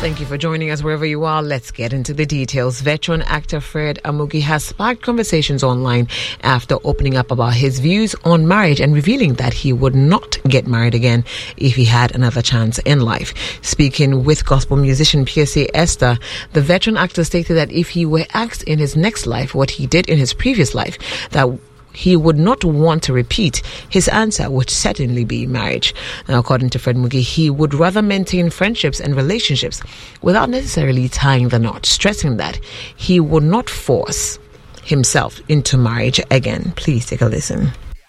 Thank you for joining us wherever you are. Let's get into the details. Veteran actor Fred Amugi has sparked conversations online after opening up about his views on marriage and revealing that he would not get married again if he had another chance in life. Speaking with gospel musician PSA Esther, the veteran actor stated that if he were asked in his next life what he did in his previous life, that he would not want to repeat, his answer would certainly be marriage. Now, according to Fred Amugi, he would rather maintain friendships and relationships without necessarily tying the knot, stressing that he would not force himself into marriage again. Please take a listen.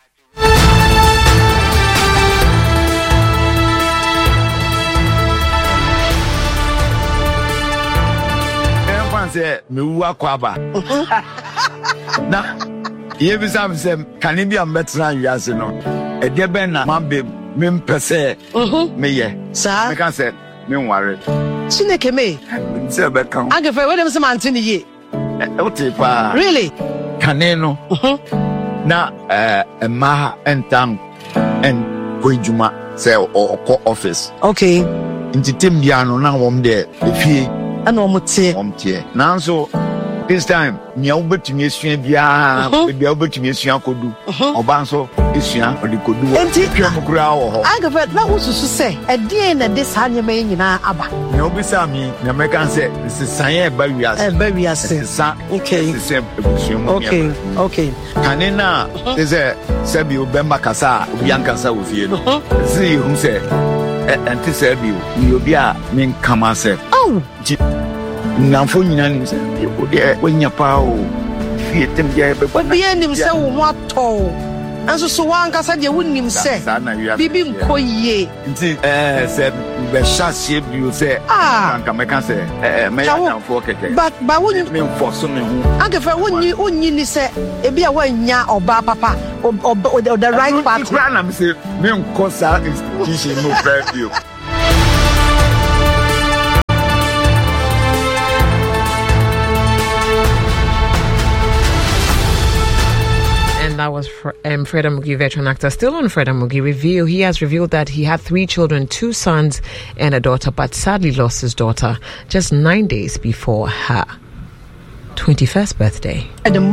Yebisam sem kanibia metra wiase no ede ben na mambe mempese meye sa me kan say me nware Chineke me se be kan agafe we dem se mantini ye otipa really kaneno na ema entam en koijuma say okọ office okay ntitem bia no na wom de efie ana omtie nanso this time nya obetumi esua bia bia obetumi esua kodu obanso esua odikodu enti twamukura wo ho agafe na ususu se edie na de sa nyema nyina aba nya obisa mi na mekan se sisan ba wiase sisan okay okay kanena is sebi obemba kasa obiankasa wo fie no see hu se enti sebi ni obi a men kama se Namfo nyina nim se ode wonya pa o fie tem dia be obi anim se wo ho ato anso so wankasa de wonnim se bibi nkoyie nti se be shasie bi o se anka meka se me ya namfo keke but ba wonyi me force me ho agafa wonyi ni se ebi a wanya oba papa o the right part na me se me nkosa institution no preview. That was Fred Amugi, veteran actor. Still on Fred Amugi, he has revealed that he had 3 children, 2 sons and a daughter, but sadly lost his daughter just 9 days before her 21st birthday.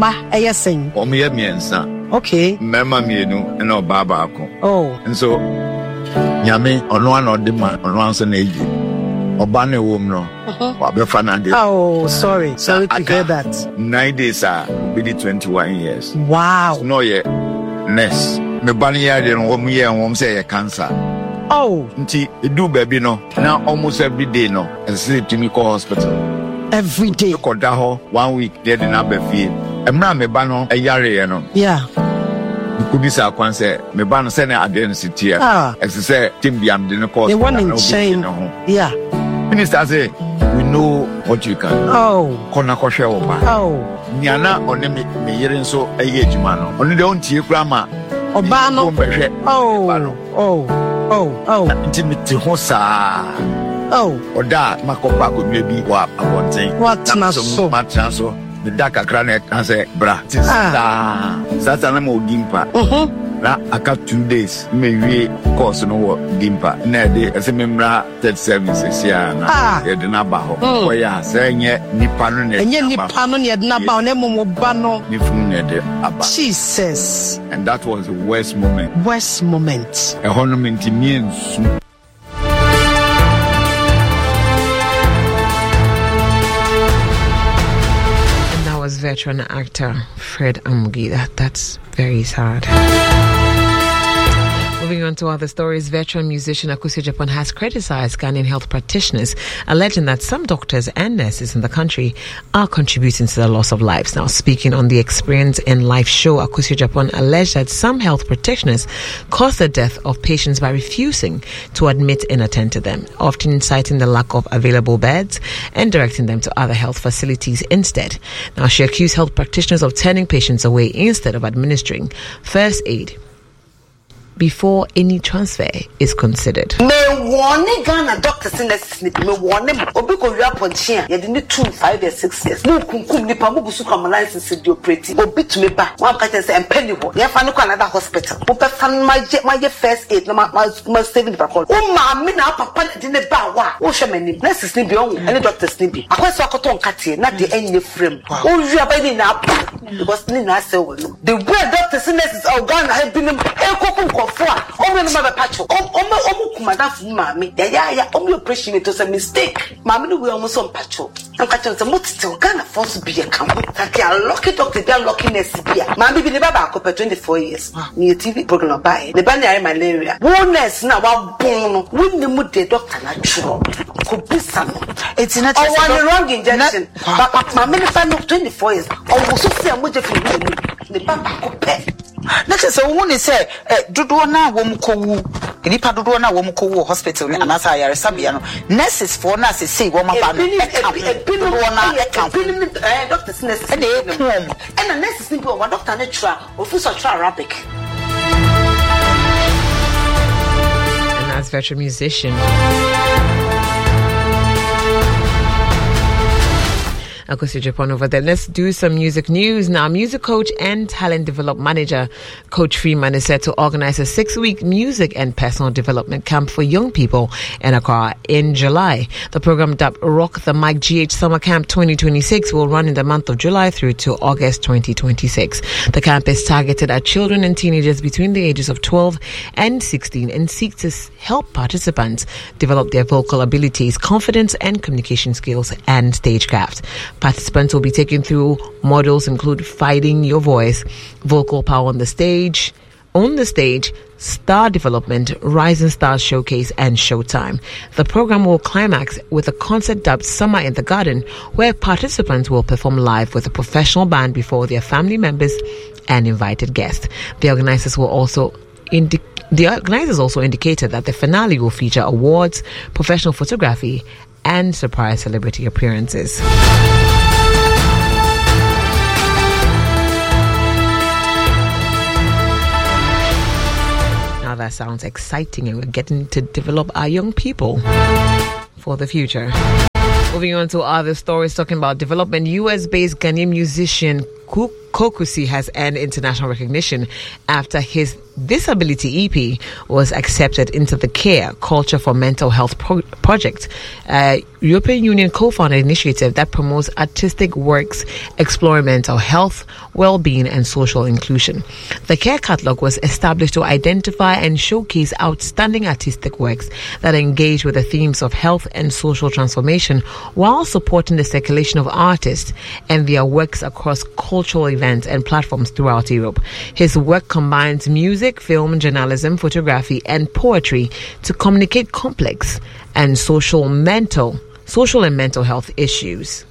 Okay. Mema mienu eno baba ako. Oh. And so nyame ono an odema ono anso na eji. Oba na ewom no. Wabefa na de. Oh, sorry to hear that. 9 days be the 21 years. Wow. So no ye nurse. Me bani ya de no wom say ye cancer. Oh. Nti edu baby no. Now almost every day no. And sleep to me call hospital. Every day. Ko da ho 1 week there na be fie. Emra me ba no eyare ye no. Yeah. Kubisa kwan say me ba no say na ade city here. As say timbiam de no call. They want in chain. Yeah. Minister say we know what you can. Oh. Kona kohwe wo ba. Oh. Niana one me yere nso eye ejuma no. Ono de ontie kura ma. Oba no. Oh. Intimate ho sa. Oh. Oda makopa ko bi wa abonten. What na so? Matranso. The dark akrane kan say bra. Sasa na mo gimpa. Na aka 2 days me wie course no wo gimpa. Na de ese memra 37 sia na ye de na ba ho. Ko ya say nye nipa no na. Enye nipa no na de na ba na mo ba no. Ni fun na de aba. Jesus. And that was the worst moment. E hono mentimi ensu. Veteran actor Fred Amugi. That's very sad. Moving on to other stories, veteran musician Akosua Agyapong has criticized Ghanaian health practitioners, alleging that some doctors and nurses in the country are contributing to the loss of lives. Now, speaking on the Experience in Life show, Akosua Agyapong alleged that some health practitioners cause the death of patients by refusing to admit and attend to them, often citing the lack of available beds and directing them to other health facilities instead. Now, she accused health practitioners of turning patients away instead of administering first aid before any transfer is considered. Me warning Ghana doctors in the snip. Me warning obi ko wi aponche ya de ne 5 years 6 years. Mu kunkum nipa mu busu kam license di operate. Obi to me ba. One ka say empany ho. Ya fa no ko another hospital. Mo pe fan my first aid no my saving the call. O ma me na papa de ne ba wa. O hwe mani. Nurses ni bi on any doctors ni bi. Akwaso akoto nkate na de enye frame. O wi abani na because ni na say wo no. The way doctors nurses Ghana have been operation it was a mistake. Mammy, we almost on patrol. And catching the motor Ghana force to be a camp. Lucky doctor, they're locking a CBA. Mammy, be the back up 24 years. Near TV program by the banner malaria. Warness now, born when the mood the doctor natural. Could be some. It's not a wrong injection. But my minister look 24 years. Almost so fair, much of the papa could pay. That is a woman say, Dudona Womko, Nipa Dudona Womko hospital, and as I are Sabiano. Nurses for nurses say, woman, doctor's nurse, and a nurse is one doctor natural, or Fusa Arabic. And as veteran musician, Akosi Japan over there. Let's do some music news now. Music coach and talent development manager Coach Freeman is set to organize a 6-week music and personal development camp for young people in Accra in July. The program dubbed Rock the Mic GH Summer Camp 2026 will run in the month of July through to August 2026. The camp is targeted at children and teenagers between the ages of 12 and 16 and seeks to help participants develop their vocal abilities, confidence and communication skills and stagecraft. Participants will be taken through modules include finding your voice, vocal power on the stage, star development, Rising Stars Showcase, and Showtime. The program will climax with a concert dubbed Summer in the Garden, where participants will perform live with a professional band before their family members and invited guests. The organizers also indicated that the finale will feature awards, professional photography, and surprise celebrity appearances. Now that sounds exciting, and we're getting to develop our young people for the future. Moving on to other stories talking about development, US-based Ghanaian musician Kokusi has earned international recognition after his Disability EP was accepted into the CARE Culture for Mental Health project, a European Union co-founded initiative that promotes artistic works exploring mental health, well-being and social inclusion. The CARE catalog was established to identify and showcase outstanding artistic works that engage with the themes of health and social transformation while supporting the circulation of artists and their works across cultural events and platforms throughout Europe. His work combines music, film, journalism, photography, and poetry to communicate complex and social and mental health issues.